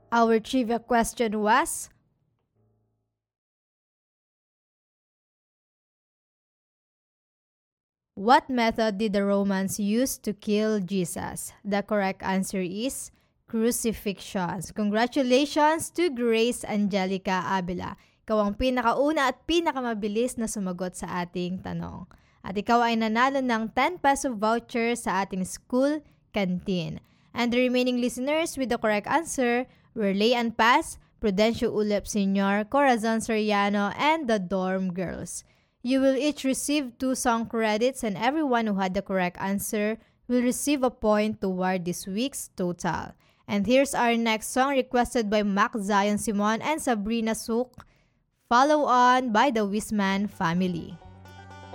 Our trivia question was, what method did the Romans use to kill Jesus? The correct answer is crucifixions. Congratulations to Grace Angelica Abila. Ikaw ang pinakauna at pinakamabilis na sumagot sa ating tanong. At ikaw ay nanalo ng 10 peso voucher sa ating school canteen. And the remaining listeners with the correct answer were Leanne Paz, Prudencio Ulep Sr., Corazon Soriano, and the Dorm Girls. You will each receive 2 song credits, and everyone who had the correct answer will receive a point toward this week's total. And here's our next song requested by Mac Zion Simon and Sabrina Suk, follow on by the Wisman family.